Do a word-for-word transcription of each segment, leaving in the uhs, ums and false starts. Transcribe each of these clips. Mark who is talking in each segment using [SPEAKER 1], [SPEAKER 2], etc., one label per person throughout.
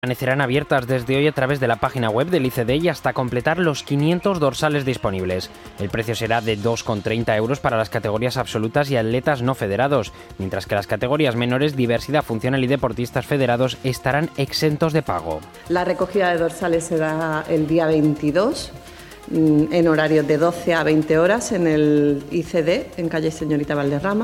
[SPEAKER 1] Permanecerán abiertas desde hoy a través de la página web del I C D y hasta completar los quinientos dorsales disponibles. El precio será de dos con treinta euros para las categorías absolutas y atletas no federados, mientras que las categorías menores, diversidad funcional y deportistas federados estarán exentos de pago.
[SPEAKER 2] La recogida de dorsales será el día veintidós, en horario de doce a veinte horas en el I C D, en calle Señorita Valderrama.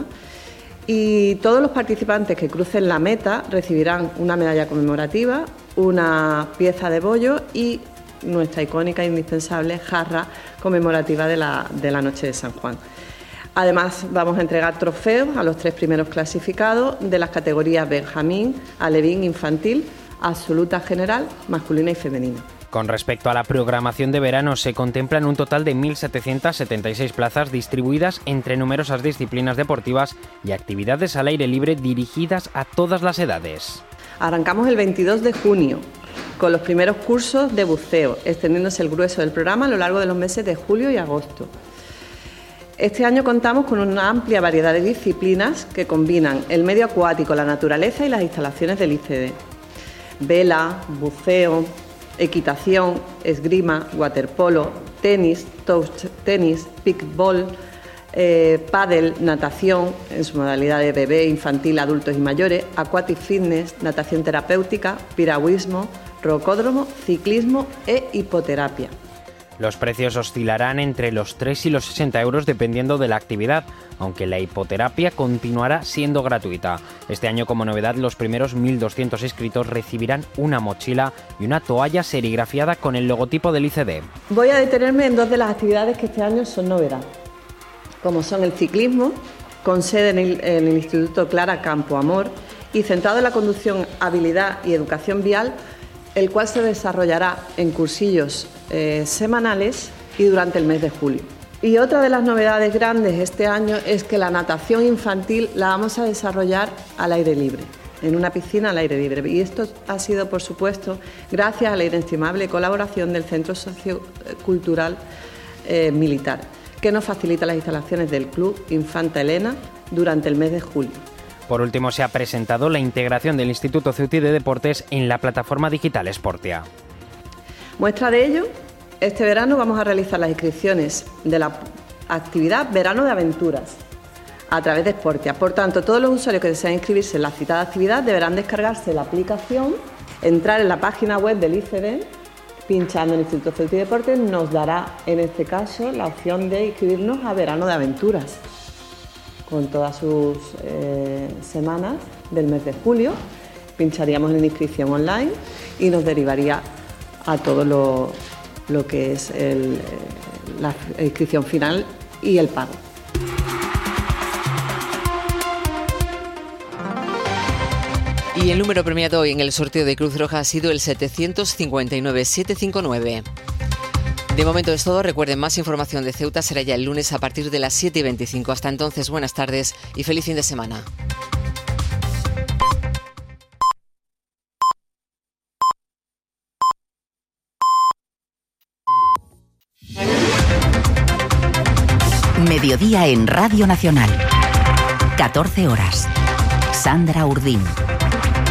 [SPEAKER 2] Y todos los participantes que crucen la meta recibirán una medalla conmemorativa, una pieza de bollo y nuestra icónica e indispensable jarra conmemorativa de la, de la Noche de San Juan. Además, vamos a entregar trofeos a los tres primeros clasificados de las categorías Benjamín, Alevín, Infantil, Absoluta General, Masculina y Femenina.
[SPEAKER 1] Con respecto a la programación de verano, se contemplan un total de mil setecientas setenta y seis plazas distribuidas entre numerosas disciplinas deportivas y actividades al aire libre dirigidas a todas las edades.
[SPEAKER 2] Arrancamos el veintidós de junio con los primeros cursos de buceo, extendiéndose el grueso del programa a lo largo de los meses de julio y agosto. Este año contamos con una amplia variedad de disciplinas que combinan el medio acuático, la naturaleza y las instalaciones del I C D. Vela, buceo, equitación, esgrima, waterpolo, tenis, touch tenis, pickleball, eh, pádel, natación en su modalidad de bebé, infantil, adultos y mayores, aquatic fitness, natación terapéutica, piragüismo, rocódromo, ciclismo e hipoterapia.
[SPEAKER 1] Los precios oscilarán entre los tres y los sesenta euros dependiendo de la actividad, aunque la hipoterapia continuará siendo gratuita. Este año, como novedad, los primeros mil doscientos inscritos recibirán una mochila y una toalla serigrafiada con el logotipo del I C D.
[SPEAKER 2] Voy a detenerme en dos de las actividades que este año son novedad, como son el ciclismo, con sede en el, en el Instituto Clara Campo Amor y centrado en la conducción, habilidad y educación vial, el cual se desarrollará en cursillos eh, semanales y durante el mes de julio. Y otra de las novedades grandes este año es que la natación infantil la vamos a desarrollar al aire libre, en una piscina al aire libre. Y esto ha sido, por supuesto, gracias a la inestimable colaboración del Centro Sociocultural eh, Militar, que nos facilita las instalaciones del Club Infanta Elena durante el mes de julio.
[SPEAKER 1] Por último, se ha presentado la integración del Instituto Ceuti de Deportes en la plataforma digital Sportia.
[SPEAKER 2] Muestra de ello, este verano vamos a realizar las inscripciones de la actividad Verano de Aventuras a través de Sportia. Por tanto, todos los usuarios que desean inscribirse en la citada actividad deberán descargarse la aplicación, entrar en la página web del I C D, pinchando en el Instituto Ceuti de Deportes, nos dará en este caso la opción de inscribirnos a Verano de Aventuras, con todas sus eh, semanas del mes de julio. Pincharíamos en inscripción online y nos derivaría a todo lo, lo que es el, la inscripción final y el pago.
[SPEAKER 3] Y el número premiado hoy en el sorteo de Cruz Roja ha sido el setecientos cincuenta y nueve, setecientos cincuenta y nueve. De momento es todo. Recuerden, más información de Ceuta será ya el lunes a partir de las siete y veinticinco. Hasta entonces, buenas tardes y feliz fin de semana.
[SPEAKER 4] Mediodía en Radio Nacional. catorce horas. Sandra Urdín.